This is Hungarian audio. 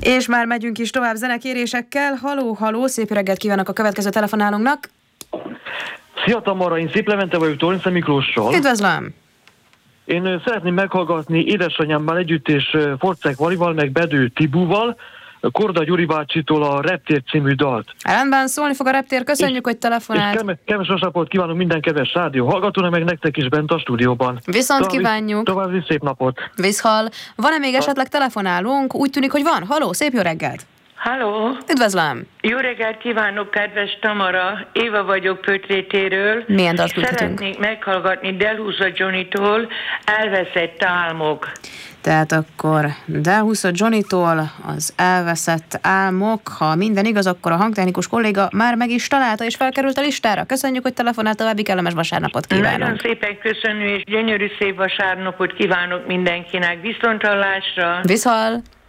És már megyünk is tovább zenekérésekkel. Haló, haló, szép reggelt kívánok a következő telefonálónknak. Szia Tamara, én Szép Levente vagyok Tornce Miklóssal. Üdvözlöm! Én szeretném meghallgatni édesanyámmal együtt és Forcek Valival, meg Bedő Tibúval, Korda Gyuri bácsitól a Reptér című dalt. Rendben, szólni fog a Reptér, köszönjük, hogy telefonált. És kellemes vasárnapot kívánok minden kedves rádió hallgatónak, meg nektek is bent a stúdióban. Viszont kívánjuk. További szép napot. Viszhal. Van-e még esetleg telefonálunk? Úgy tűnik, hogy van. Haló, szép jó reggelt! Halló! Üdvözlöm! Jó reggelt kívánok, kedves Tamara! Éva vagyok Pötrétéről. Milyen dalt küldhetünk? Szeretnék meghallgatni Delhusa Johnny-tól Elveszett álmok. Tehát akkor Delhusa Johnny-tól az Elveszett álmok. Ha minden igaz, akkor a hangtechnikus kolléga már meg is találta és felkerült a listára. Köszönjük, hogy telefonált, további kellemes vasárnapot kívánunk. Nagyon szépen köszönöm, és gyönyörű szép vasárnapot kívánok mindenkinek. Viszonthallásra! Viszhal!